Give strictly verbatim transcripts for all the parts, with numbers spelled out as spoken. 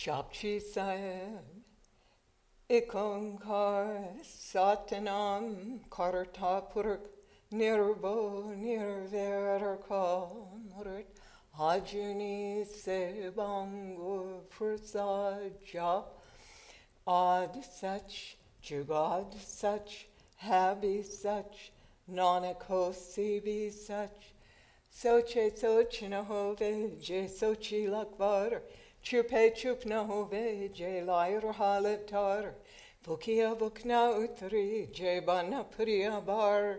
Japji Sahib, Ikonkar Satanam Kartapurk Nirbo Nirverakal Murit Hajuni Sebangu Prasad Jap Ad Sach Jugad Sach Habi Sach Nanakosi Bi Sach Soche Sochinahove Je Sochi Lakvar Chupe chup na hove, je lair halet tar, Vukia vukna utri, je bana priya bar,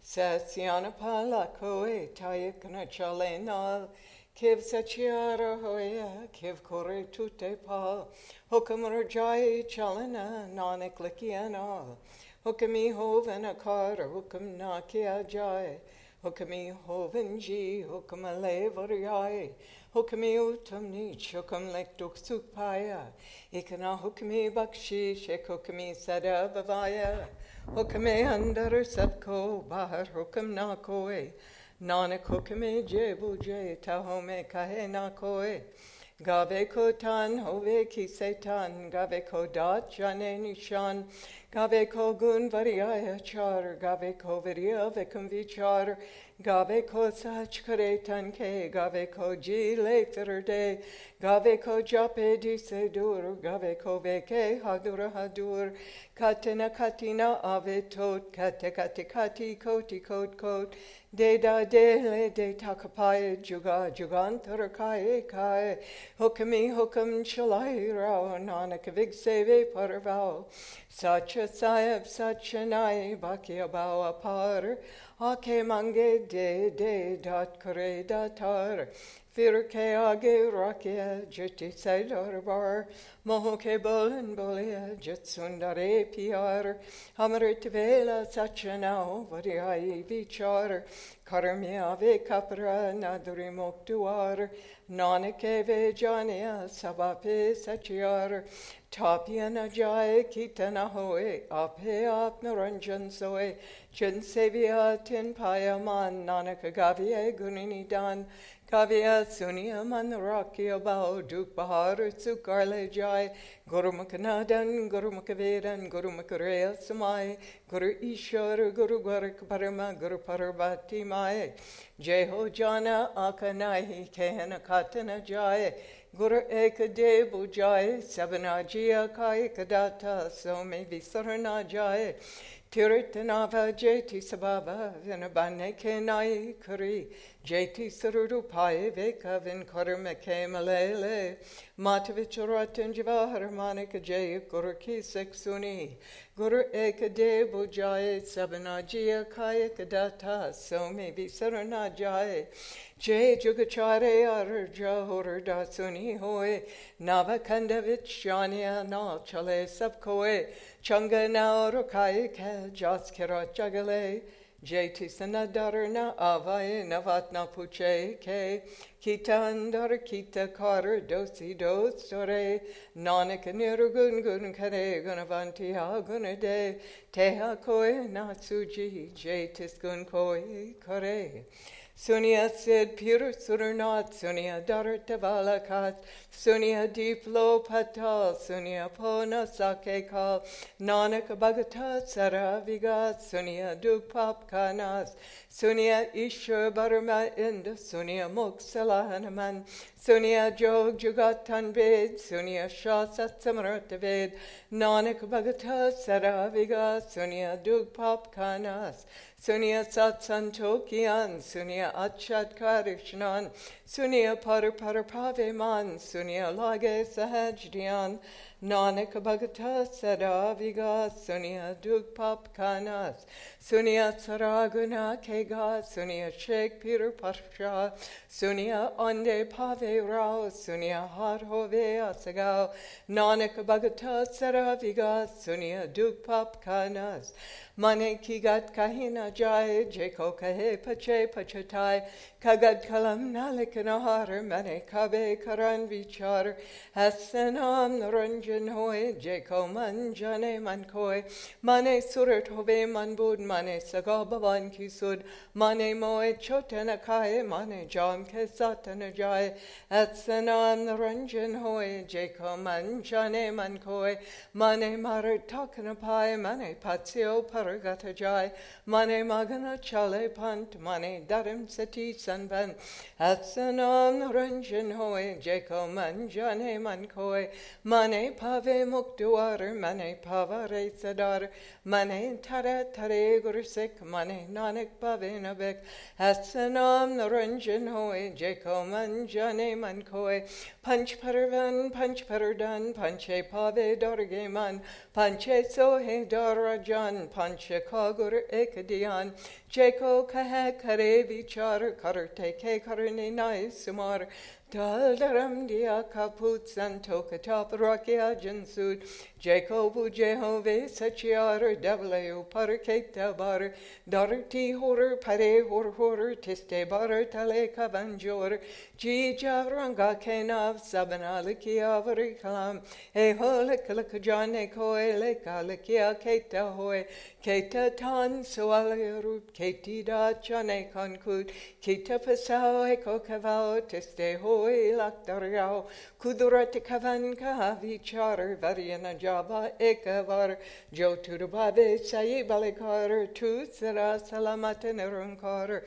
Sasyana pala koe, tayakna chalenal, Kiv sachiara hoya, kiv kore tute pa, Hukam rajai chalana, nanak likianal, Hukami hoven akar, hukam na kia jai, Hukami hoven ji, hukam ale varyai, Hukami utamni chukam lek duk sukpaya. Ikana hukami bakshish ek hukami sadavavaya. Hukame andar sabko bahar hukam na koe. Nanak hukame jebu je tahome kahe na koe. Gave ko tan hove ki setan. Gave ko dat jane nishan. Gave ko gun variaya char. Gave ko variya vekam vichar. Gave ko sach karetan ke, gave ko ji le firde, gave ko jape di sedur, gave ko veke hadur hadur, katina katina ave tot, kate kate kati koti kot kot, de da de le de takapaya juga jugantar kae kae, hukami hukam chalai rao, nanak vig seve parvao, sacha sayab sacha nai bakya bawa par, Ake mange de de dat kare datar, fir ke age rakia jiti saidar bar, moho ke bolen bolia jitsundare piar, hamrit vela sachanao variai vichar, karmi ave kapra naduri moktuar, nanake ve jania sabape sachiar, Tapiana jai kitana hoe, ape ap naranjan soe, Chin sevia tin payaman, nanaka gavia gunini dan, Kavya sunia man rakya bao, duk bahar sukarle jai, Guru Makanadan, Guru Makavedan, Guru Makareya samai, Guru Ishar, Guru Gwarak Parama, Guru Parvati mai, Jeho jana akanahi kehana katana jai, Guru Ekade Bujai, Sabanajia Kai Kadata, so may be Sarana Jai, Tiritanava Jeti Sababa, Vinabane Kenai Kuri, Jeti Sarurupai, Vekavin Karamake Malele, Matavicharat Javahar Manika Jay, Guru Kisek Suni, Guru Ekade Bujai, Sabanajia Kai Kadata, so may be Sarana Jai. Jai Jugachare Arja Hor Dasuni Hoy Navakandavich Shania Na Chale Sabkoe Changa Na Rokai Ka Jaskira Jagale Jai Tisanadar Na Avai Navatna Puche Ke Kitandar Kita Kar Dosi Dostore Nanak Nirugun Gun Kare Gunavanti Hagunade Teha Koe Natsuji Jai Tiskun Koe Kare Sunia said pure surnat, Sunia darat tavalakat, Sunia deep low patal, Sunia pona sake kal, Nanak bhagata saravigat, Sunia duk pap kanas, Sunia ishur barma inda, Sunia muksala hanaman, Sunia jog jugatan ved, Sunia shasat samrat ved, Nanak bhagata saravigat, Sunia duk pap kanas, Sunia satsantokian, Sunia achat karishnan, Sunia par par paveman, Sunia lage sahajdian, Nanak bhagata sadaviga, Sunia duk pap kanas, Sunia saraguna kega, Sunia shek pir parsha, Sunia onde pave rao, Sunia har hove asagao, Nanak bhagata sadaviga, Sunia duk pap kanas, Mane kigat kahina jai, Jeko kahe pache pachatai, Kagad kalam nalikanahar, Mane kabe karan vichar, Hasanam naranj ranjan hoy, Jeko man jane man koi, Mane surat hove man bud, Mane sagabavan kisud, Mane moe chotana kai, Mane jam kesatana jai, Atsanam ranjan hoy, Jeko man jane man koi, Mane marat takana pai, Mane patsio paragata jai, Mane magana chale pant, Mane darim sati sanvan, Atsanam ranjan hoy, Jeko man jane man koi, Mane pave mukduar, Mane pavare sadar, Mane tare tare gursik, Mane nanak pave nabek, Atsanam ranjan hoy, Jeko man jane man koi, Panch paravan, panch paradan, panche pave dorge man, panche sohe darajan, panche kagur ekadian, Jeko kahe kare vichar, karate ke karne nai sumar, Daldaram dia kaput santo katap rakia jansud, Jacobu Jehove sachiar devleu paraketa bar, Darti horror pare hor horror tiste bar tale kavanjor, Jija ranga kenav sabanalikia varikalam, E holikalakajane koe lekalikia keta hoe, Keta tan soalerup ketida chane konkut, Kita pasao eko kavao tiste hoe lakdariao, Kudurat kavan kavi char variana jaba ekavar, Jo turubabe sayi balikar, Tu sara salamatan erunkar,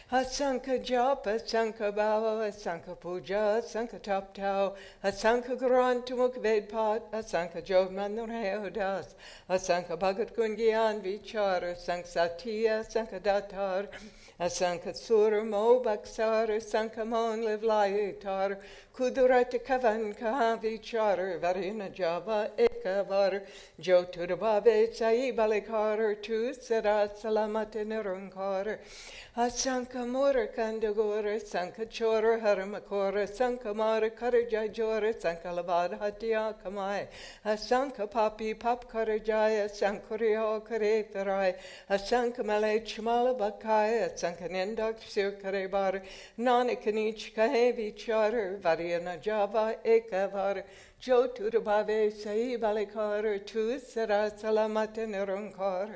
Asanka japa, Asanka bao, Asanka puja, Asanka top tau, Asanka gran tumuk vedpat, Asanka jogman reodas, Asanka bagat kungian vichar, Asanka satya, Asanka datar, Asanka sur mo baksar, Asanka mon liv laitar, Kudurat kavan kavi char, Varina java ekavar, Jo turubabe sayi balikar, Tu sara salamatan erunkar, Asanka mora kandagora, Sanka chora haramakora, Sanka mara karajai jora, Sanka lavad hatia kamai, Asanka papi pap karajaya, Sankurio kare farai, Asanka malay chmala bakai, Asanka nendak sir kare bar, Nanikani kahevi char, Variana java ekavar, Jo turubave sayi balikar, Tu sara salamatan erunkar,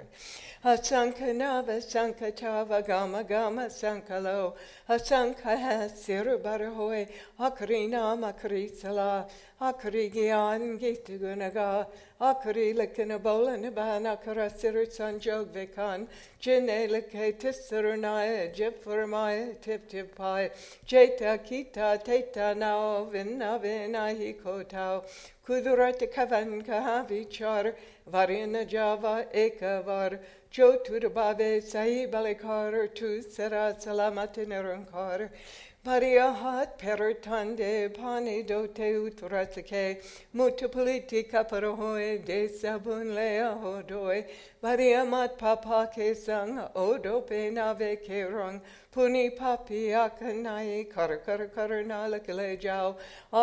Asanka nava, Sanka tava gama gama sankalo, Asanka hasir barahoy, Akrina makri sala, Akri gian gitigunaga, Akri likinabola nibana karasir sanjog vikan, Jene like tisarunaya, Jipfurmaya, tip tip pai, Jeta kita teta nao, Vinna vina hikotao, Kudurat kavan kahavi char, Varina java ekavar, Jo turubabe sahi balikar, Tu sara salamatin erunkar, Varia hat peritande pani dote utrasake, Mutupuliti kaparohoe de sabun lea hodoe, Varia mat papa ke sang, Odope nave ke rong, Puni papi akanai, Kar kar kar nalakale jao,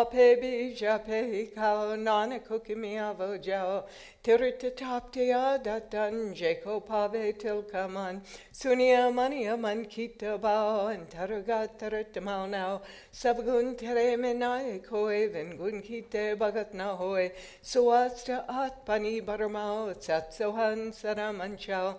Ape jape kao, Nana kukimi avo jao, Tirita taptia datan, Jeko pave tilkaman, Sunia mania man kita bao, and taragat taratamau now, Sabgun tere menai koe, Vengun kite bagat na hoe, Suasta at pani baramao, Satsohan saramanchao,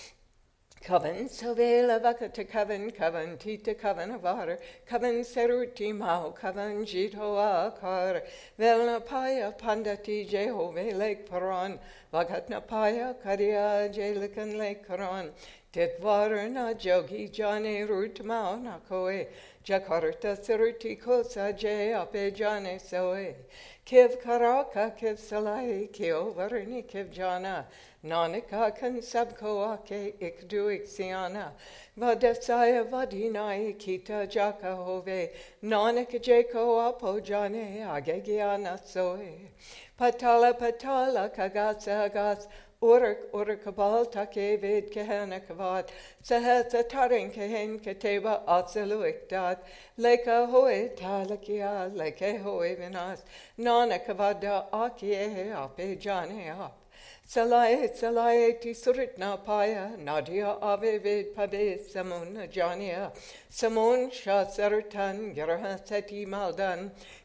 Coven sovela vakata coven, coven tita coven avar, coven seruti mau, coven jito akar, velna paya pandati jehove lake paran, vagatna paya karia jelikan lake karan, titvarna jogi jane rut mau na koe, jakarta seruti kosa je ape jane soe, kiv karaka kiv salai, kio varni kiv jana, Nanika kan sabko ake ikdu iksiana, Vadasaya vadinai kita jaka hove, Nanika jeko apo jane agegiana soe, Patala patala kagasa agas, Urak urakabal take ved kehana kavat, Sahatha tarin kehen kateva atsaluik dat, Leka hoe talakia, leke hoe vinas, Nanakavada akie ape jane ap. Salaye salaye ti suritna paya, Nadia ave ved pabe samun jania, Samun sha saratan garaha seti maldan,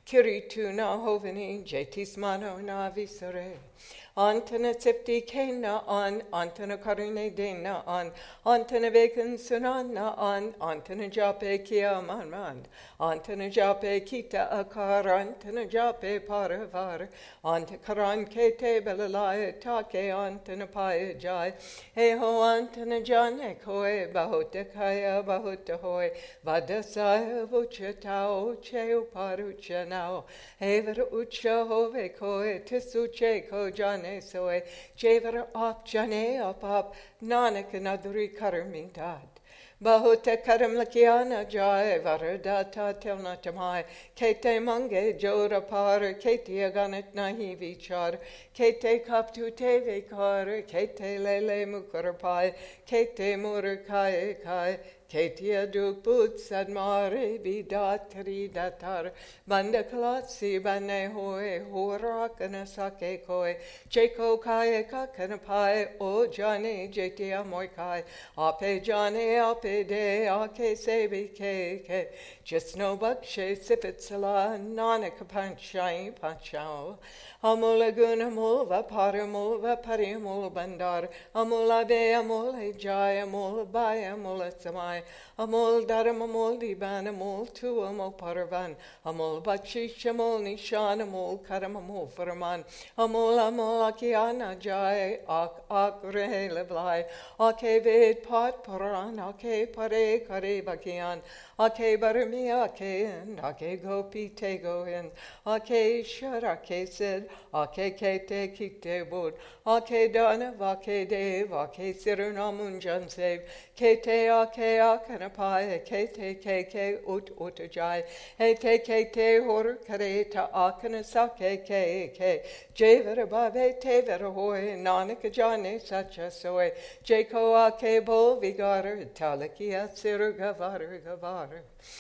Kirituna hoveni jetismano na visare. Antana septi kena an, antana karune dena an, antana vekan sunana an, antana jape kia man man, antana jape kita akar, antana jape paravar, antakaran kete belalaya take antana paya jai, eho antana jane koe, bahota kaya bahota hoy, vadasaya vuchatao, cheo paruchanao, ever ucha hove koe, tisuche ko jane. Soe jever op jane op op nanak anadri karam dad. Bahute karam lakiana jai varadata telna tamai kete mange jora par kete aganet nahi vichar kete kaptu teve kar kete lele mukarpai kete murakai kai Ketia duk boots admare bidatri datar banda kalatsi bane hoe horak anasake koe Jeko kai kakanapai o jane jetia moikai ape jane ape de ake sebi ke ke just no bakshe sipitsala nanak panchai panchao amula guna mulva paramulva parimul bandar amula be amul jai amul bay amul samai Amol daram amol diban amol tu amol paravan amol bachish amol nishan amol karam amol faraman amol amol akiana jai ak ak re levlai ake ved pat paran ake pare kare bakian ake barmi ake and ake gopi te go in ake shar ake sid ake kete kite bod ake dana vake dev ake siranamunjan save kete ake akanapai kete keke ut utajai ete kete hor kareta akanasake ke jever bave tever hoy nanak jane sacha soy jako ake bol vigar talakia sir gavar gavar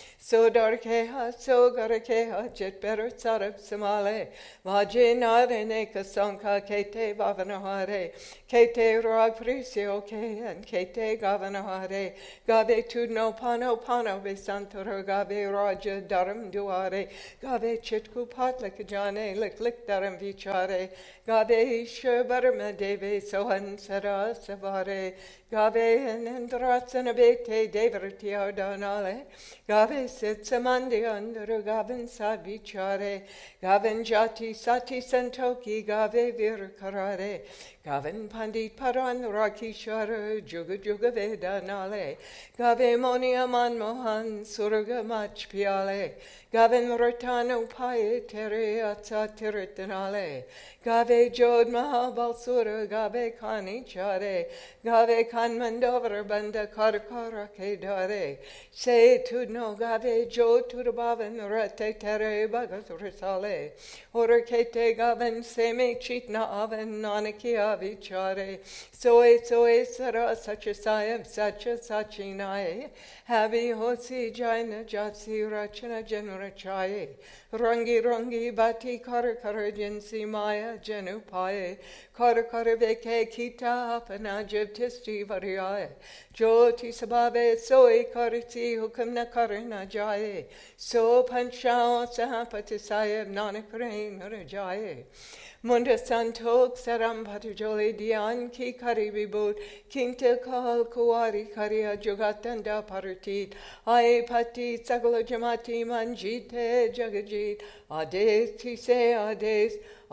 So darkeha, so garakeha, jet better sarab samale, vajina reneka sanka kete vavanahare, kete rag prisio ke, and kete gavanahare, gave tudno pano pano besantor, gave raja daram duare, gave chitku patlak jane, lik lik daram vichare, gave sherbarma deve sohan sara savare, gave enendratsana bete devertia danale, gave sit samandi under gavan sad vichare, gavan jati sati santoki gave vir karare, gavan pandit paran raki shara juga juga veda nale, gave moni aman mohan surga mach piale, gavan rotano paye tere atsa tiritanale, gave jod mahabalsura gave kani chare, gave kan mandover banda karkara ke dare, say to no gave jo to the bavan rete tere bagas risale, or kete gavan seme chitna avan nanaki avichare, soe soe sara such a sayam such a sachinae, havi hosi jaina jatsi rachana genera chaye, rangi rangi bati kar kar jinsi maya jenu paye, kar kar veke kita apanajav tisti variae, joti sababe soe kariti hukum karna jaye, so panchao sahapatisayam nanakrain rajaye. Munda santok saram patujole dian ki karibi boot, kinta kal kuari karia jugatanda paratit, ae pati sagala jamati manjite jagajit, ades tise ades,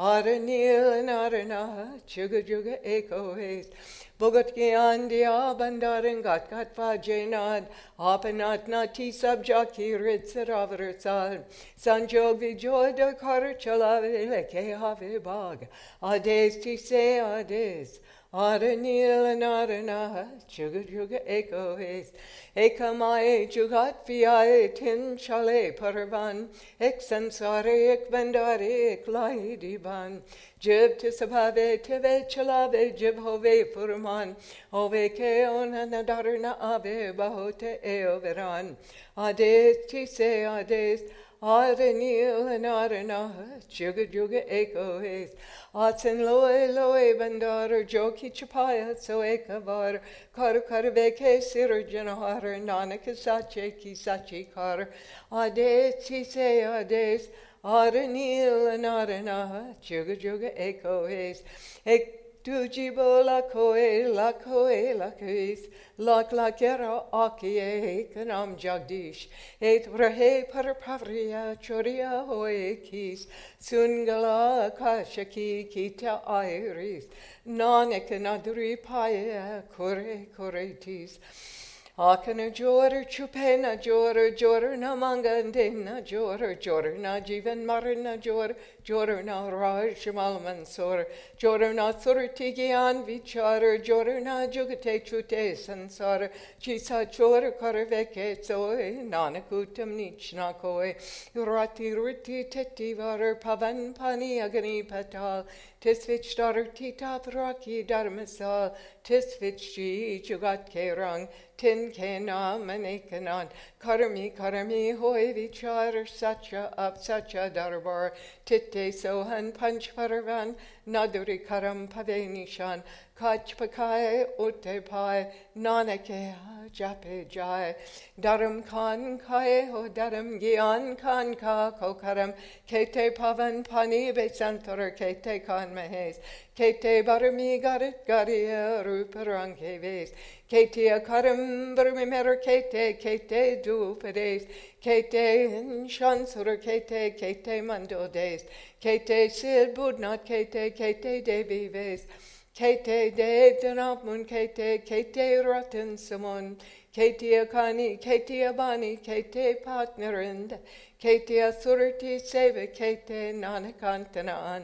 aranil and arana, juga juga eko haste. Bogat Gyandia Bandaran Gat Gat Vajenad, Apanat Nati Sabjaki Ritsaravrsal, Sanjog Vijoda Karchalave Leke Have Bag, Ades Tise Ades, Aranil and Arana, Juga Juga Eko Haste, Ekamae Jugat Viae Tin Chale Paravan, Exansare Ek Bandare Ek Laidiban. Jib to sabave teve chalave jib hove furman, hove ke ona nadarna ave bahote eoveran, ades tise ades, arenil and arena, juga juga eko haste, atsen loe loe bandar, joki chapaya so ekavar, kar kar veke sir janahar, nanak sache ki sachi kar, ades tise ades, Aranil and Arana, Juga Juga Echo Haze, Ek Dujibo la Koe, la Koe, la Koes, Lak la Kera Akie, Kanam Jagdish, Et Rahe Parapavria, Choria Hoe Kis, Sungala Kashaki, Kita Iris, Nanak Nadri Paya, Kore Koretis. Akana jora chupena jora jora na mangandena jora jora na jivan marana jora jora na raj malman sor jora na surtigian vichara jora na jugate chute sansara chisa jora karaveke soe nanakutam nichna koe rati ruti teti var pavan pani agani patal tisvich dar tita raki dharmasal tisvich ji jugat kerang tin kena manekanan karami karami hoy vichar sacha up sacha darbar titte sohan panch paravan naduri karam pavenishan kach pakai utte pai nanake jape jai daram kan kai ho daram gyan kan ka kokaram kete pavan pani besantor kete kan mahes kete barami garit garia ruparang keves kete karam barmi mer kete kete du pedes kete shansur kete kete mando des kete sil budnat kete kete devi ves Kete de denapmun kete kete rotten samon kete akani kete abani kete partnerand kete asurti seve kete nanakantanan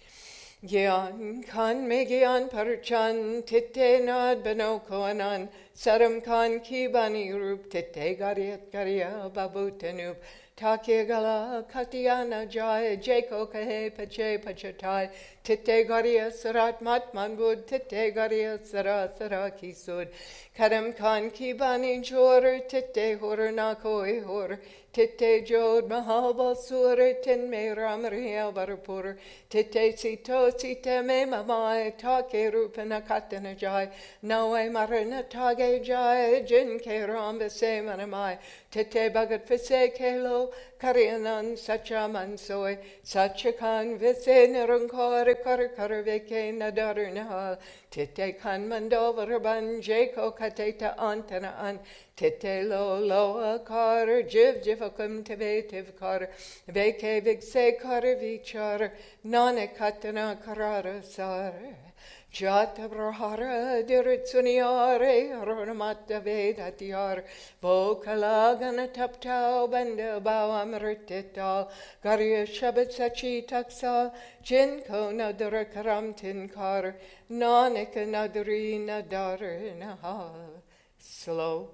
Gyan kan megyan parchan titte nad banokoanan saram kan kibani rup titte gariat garia babutanub Take gala katiana jai jeko kahe pache pachatai titte garia sarat mat manbud titte garia sara sara kisud karam kan kibani jor titte hor na koi hor titte jod mahaba sur tin me ramriya varpur titte sito site me mamai take rupana katana jai nawe marana tage jai jin ke ram se manamai titte bagat fise kelo Karianan sacha mansoy sacha kan vise nerankar kar kar veke nadar nahal tite kan mandover ban jeko kateta antana an tite lo lo kar jiv jivakum teve tiv kar veke vigse kar vichar nane katana karara sar Jata brahara diritsuniare ronamata vedatiar vokalagana taptao banda bawam ritita garya shabat sachi taksa jinko nadara karam tinkar nanika nadari nadar nahal slok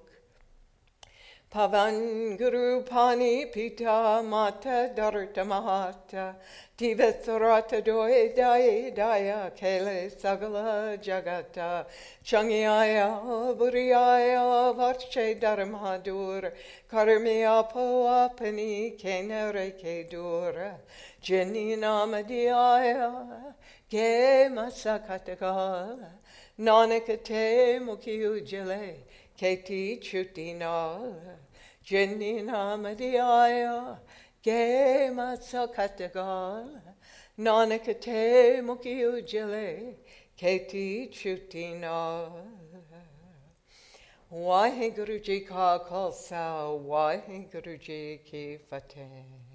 Pavan Guru Pani Pita Mata Darta Mahata Tivasarata Doe Daya Daya Kele Sagala Jagata Changyaya Buriyaya Varche Dharmadur Karmiya Poapani Kenare Kedura Jenny Namadiyaya Ge Masakataka Nanakate Mukiujale Keti Chutina Jenny Namadiyaya Ge Matsakatagal Nanakate Mukiujale Keti Chutina Wahe Guruji Ka Khalsa Wahe Guruji Ki Fateh